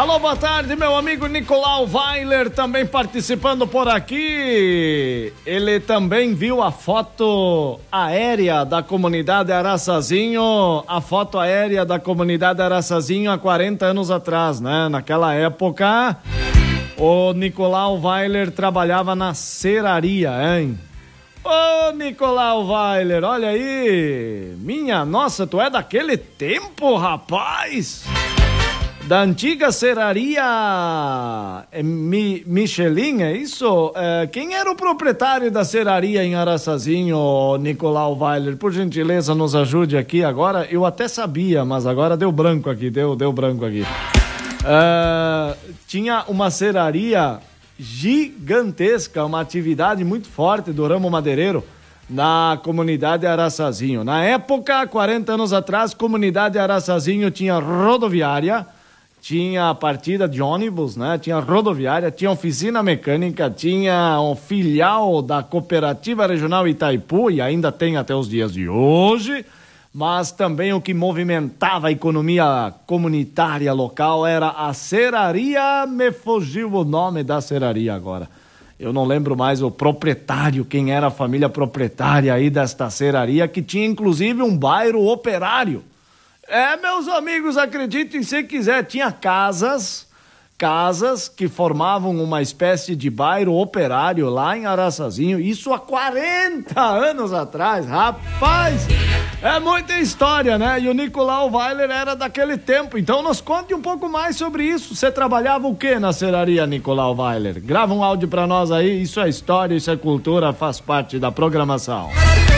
Alô, boa tarde, meu amigo Nicolau Weiler também participando por aqui. Ele também viu a foto aérea da comunidade Araçazinho, há 40 anos atrás, né? Naquela época, o Nicolau Weiler trabalhava na ceraria, hein? Ô, Nicolau Weiler, olha aí. Minha nossa, tu é daquele tempo, rapaz? Da antiga ceraria Michelin, é isso? Quem era o proprietário da ceraria em Araçazinho, Nicolau Weiler? Por gentileza, nos ajude aqui agora. Eu até sabia, mas agora deu branco aqui, deu branco aqui. Tinha uma ceraria gigantesca, uma atividade muito forte do ramo madeireiro na comunidade Araçazinho. Na época, 40 anos atrás, comunidade Araçazinho tinha rodoviária, tinha a partida de ônibus, né? Tinha rodoviária, tinha oficina mecânica, tinha um filial da Cooperativa Regional Itaipu, e ainda tem até os dias de hoje, mas também o que movimentava a economia comunitária local era a ceraria. Me fugiu o nome da ceraria agora. Eu não lembro mais o proprietário, quem era a família proprietária aí desta ceraria, que tinha inclusive um bairro operário. Meus amigos, acreditem se quiser, tinha casas que formavam uma espécie de bairro operário lá em Araçazinho, isso há 40 anos atrás, rapaz, é muita história, né? E o Nicolau Weiler era daquele tempo, então nos conte um pouco mais sobre isso. Você trabalhava o que na ceraria, Nicolau Weiler? Grava um áudio pra nós aí, isso é história, isso é cultura, faz parte da programação.